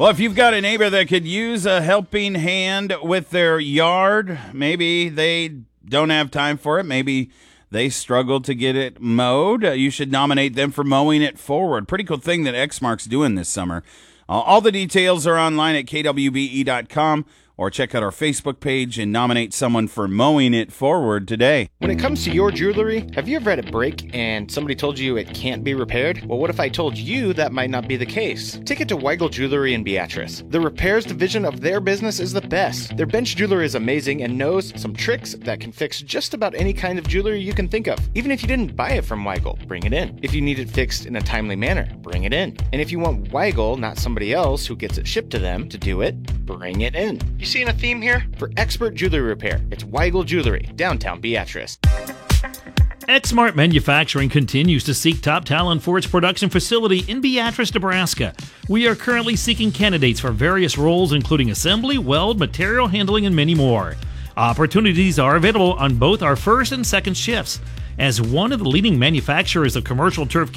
Well, if you've got a neighbor that could use a helping hand with their yard, maybe they don't have time for it, maybe they struggle to get it mowed, you should nominate them for Mowing It Forward. Pretty cool thing that Exmark's doing this summer. All the details are online at kwbe.com, or check out our Facebook page and nominate someone for Mowing It Forward today. When it comes to your jewelry, have you ever had it break and somebody told you it can't be repaired? Well, what if I told you that might not be the case? Take it to Weigel Jewelry in Beatrice. The repairs division of their business is the best. Their bench jewelry is amazing and knows some tricks that can fix just about any kind of jewelry you can think of. Even if you didn't buy it from Weigel, bring it in. If you need it fixed in a timely manner, bring it in. And if you want Weigel, not somebody else who gets it shipped to them, to do it, bring it in. You seeing a theme here? For expert jewelry repair, it's Weigel Jewelry, downtown Beatrice. Exmark Manufacturing continues to seek top talent for its production facility in Beatrice, Nebraska. We are currently seeking candidates for various roles, including assembly, weld, material handling, and many more. Opportunities are available on both our first and second shifts. As one of the leading manufacturers of commercial turf